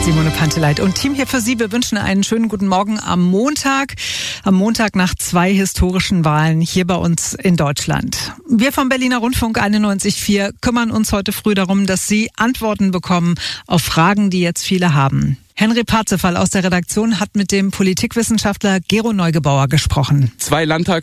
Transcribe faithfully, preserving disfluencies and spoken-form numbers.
Simone Panteleit und Team hier für Sie. Wir wünschen einen schönen guten Morgen am Montag. Am Montag nach zwei historischen Wahlen hier bei uns in Deutschland. Wir vom Berliner Rundfunk einundneunzig Komma vier kümmern uns heute früh darum, dass Sie Antworten bekommen auf Fragen, die jetzt viele haben. Henry Parzefall aus der Redaktion hat mit dem Politikwissenschaftler Gero Neugebauer gesprochen. Zwei Landtags